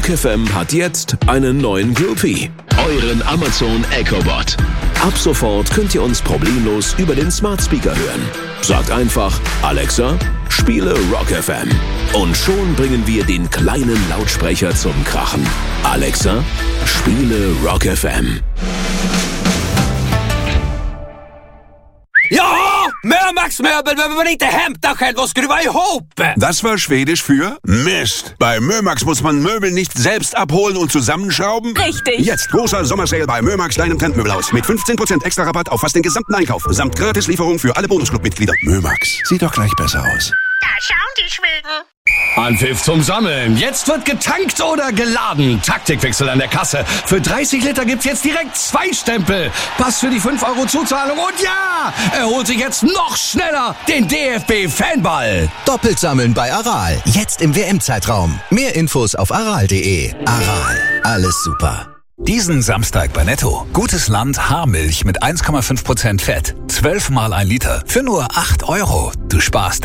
Rock FM hat jetzt einen neuen Groupie, euren Amazon Echobot. Ab sofort könnt ihr uns problemlos über den Smart Speaker hören. Sagt einfach, Alexa, spiele Rock FM. Und schon bringen wir den kleinen Lautsprecher zum Krachen. Alexa, spiele Rock FM. Ja, Mömax-Möbel, wenn man inte hämtar själv och skruva ihop. Das war Schwedisch für Mist. Bei Mömax muss man Möbel nicht selbst abholen und zusammenschrauben. Richtig. Jetzt großer Sommersale bei Mömax, deinem Trendmöbelhaus. Mit 15% extra Rabatt auf fast den gesamten Einkauf. Samt Gratislieferung für alle Bonusclub-Mitglieder. Mömax, sieht doch gleich besser aus. Da schauen die Schweden. Anpfiff zum Sammeln. Jetzt wird getankt oder geladen. Taktikwechsel an der Kasse. Für 30 Liter gibt's jetzt direkt 2 Stempel. Pass für die 5 € Zuzahlung. Und ja, er holt sich jetzt noch schneller den DFB-Fanball. Doppelt sammeln bei Aral. Jetzt im WM-Zeitraum. Mehr Infos auf aral.de. Aral. Alles super. Diesen Samstag bei Netto. Gutes Land Haarmilch mit 1,5% Fett. 12 mal 1 Liter. Für nur 8 €. Du sparst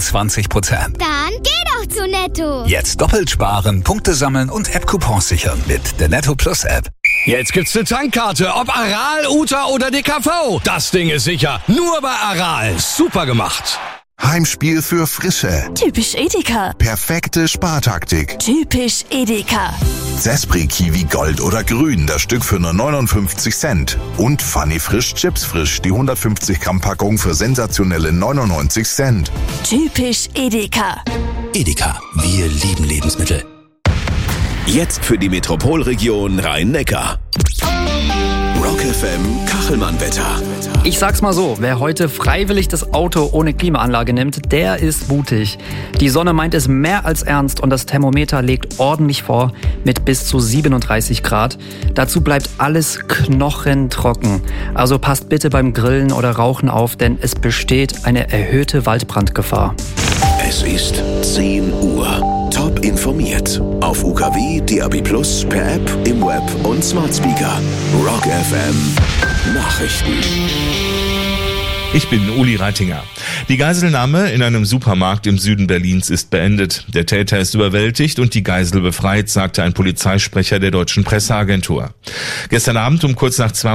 21%. Dann geh doch zu Netto. Jetzt doppelt sparen, Punkte sammeln und App-Coupons sichern mit der Netto Plus App. Jetzt gibt's eine Tankkarte. Ob Aral, Uta oder DKV. Das Ding ist sicher. Nur bei Aral. Super gemacht. Heimspiel für Frische. Typisch Edeka. Perfekte Spartaktik. Typisch Edeka. Zespri Kiwi Gold oder Grün, das Stück für nur 59 Cent. Und Funny Frisch Chips Frisch, die 150 Gramm Packung für sensationelle 99 Cent. Typisch Edeka. Edeka. Wir lieben Lebensmittel. Jetzt für die Metropolregion Rhein-Neckar. Rock FM Kachelmann-Wetter. Ich sag's mal so, wer heute freiwillig das Auto ohne Klimaanlage nimmt, der ist mutig. Die Sonne meint es mehr als ernst und das Thermometer legt ordentlich vor mit bis zu 37 Grad. Dazu bleibt alles knochentrocken. Also passt bitte beim Grillen oder Rauchen auf, denn es besteht eine erhöhte Waldbrandgefahr. Es ist 10 Uhr. Top informiert. Auf UKW, DAB+, per App, im Web und Smart Speaker. Rock FM Nachrichten. Ich bin Uli Reitinger. Die Geiselnahme in einem Supermarkt im Süden Berlins ist beendet. Der Täter ist überwältigt und die Geisel befreit, sagte ein Polizeisprecher der deutschen Presseagentur. Gestern Abend um kurz nach 2